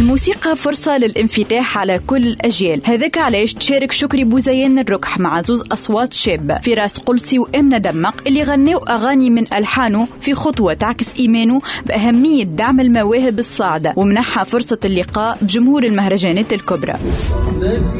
الموسيقى فرصة للانفتاح على كل الأجيال، هذاك علاش تشارك شكري بوزيان الركح مع زوز أصوات شابة، فراس قلسي وإمنة دمق، اللي غنوا أغاني من ألحانه في خطوة تعكس إيمانه بأهمية دعم المواهب الصاعدة، ومنحها فرصة اللقاء بجمهور المهرجانات الكبرى.